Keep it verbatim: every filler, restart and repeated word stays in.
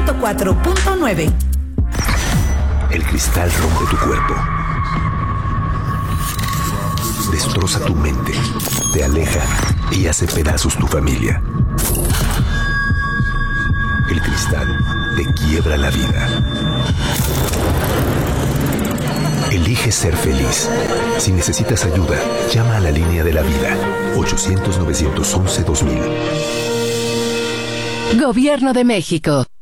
ciento cuatro punto nueve. El cristal rompe tu cuerpo. Destroza tu mente, te aleja y hace pedazos tu familia. El cristal te quiebra la vida. Elige ser feliz. Si necesitas ayuda, llama a la línea de la vida. ochocientos, novecientos once, dos mil. Gobierno de México.